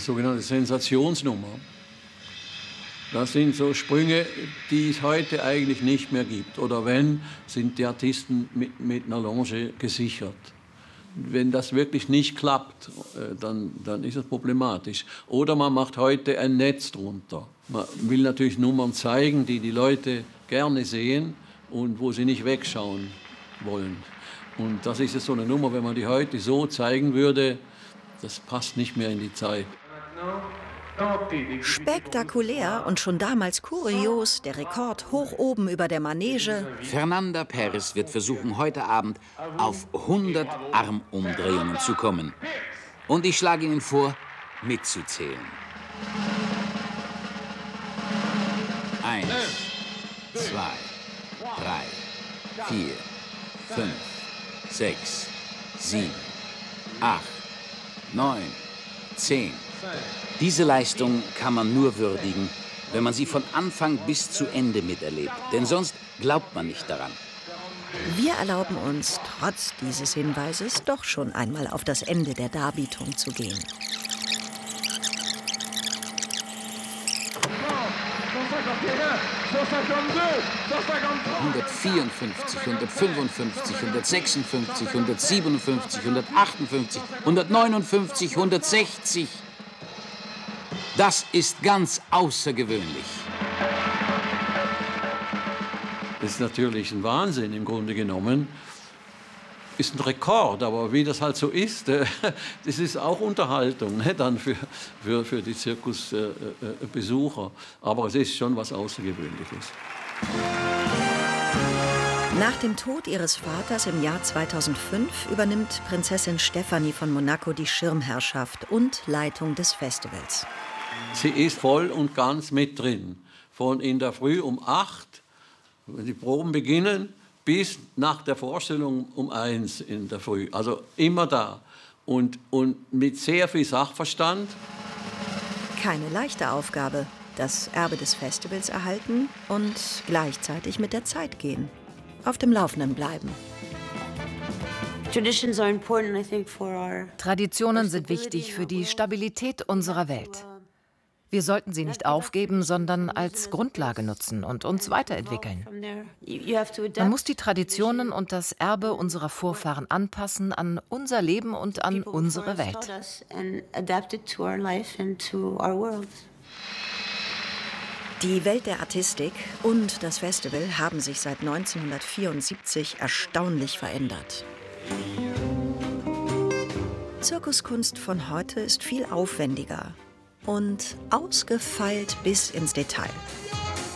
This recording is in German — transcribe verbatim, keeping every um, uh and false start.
sogenannte Sensationsnummer. Das sind so Sprünge, die es heute eigentlich nicht mehr gibt. Oder wenn, sind die Artisten mit, mit einer Longe gesichert. Wenn das wirklich nicht klappt, dann, dann ist es problematisch. Oder man macht heute ein Netz drunter. Man will natürlich Nummern zeigen, die die Leute gerne sehen und wo sie nicht wegschauen wollen. Und das ist jetzt so eine Nummer, wenn man die heute so zeigen würde, das passt nicht mehr in die Zeit. Spektakulär und schon damals kurios, der Rekord hoch oben über der Manege. Fernanda Perez wird versuchen, heute Abend auf hundert Armumdrehungen zu kommen. Und ich schlage Ihnen vor, mitzuzählen. Eins, zwei, drei, vier, fünf, sechs, sieben, acht, neun, zehn. Diese Leistung kann man nur würdigen, wenn man sie von Anfang bis zu Ende miterlebt. Denn sonst glaubt man nicht daran. Wir erlauben uns, trotz dieses Hinweises, doch schon einmal auf das Ende der Darbietung zu gehen. hundertvierundfünfzig, hundertfünfundfünfzig, hundertsechsundfünfzig, hundertsiebenundfünfzig, hundertachtundfünfzig, hundertneunundfünfzig, hundertsechzig. Das ist ganz außergewöhnlich. Das ist natürlich ein Wahnsinn im Grunde genommen. Ist ein Rekord, aber wie das halt so ist, äh, das ist auch Unterhaltung, ne, dann für, für, für die Zirkusbesucher. Äh, aber es ist schon was Außergewöhnliches. Nach dem Tod ihres Vaters im Jahr zweitausendfünf übernimmt Prinzessin Stefanie von Monaco die Schirmherrschaft und Leitung des Festivals. Sie ist voll und ganz mit drin. Von in der Früh um acht, wenn die Proben beginnen, bis nach der Vorstellung um eins in der Früh. Also immer da. Und, und mit sehr viel Sachverstand. Keine leichte Aufgabe. Das Erbe des Festivals erhalten und gleichzeitig mit der Zeit gehen. Auf dem Laufenden bleiben. Traditionen sind wichtig für die Stabilität unserer Welt. Wir sollten sie nicht aufgeben, sondern als Grundlage nutzen und uns weiterentwickeln. Man muss die Traditionen und das Erbe unserer Vorfahren anpassen an unser Leben und an unsere Welt. Die Welt der Artistik und das Festival haben sich seit neunzehnhundertvierundsiebzig erstaunlich verändert. Zirkuskunst von heute ist viel aufwendiger und ausgefeilt bis ins Detail.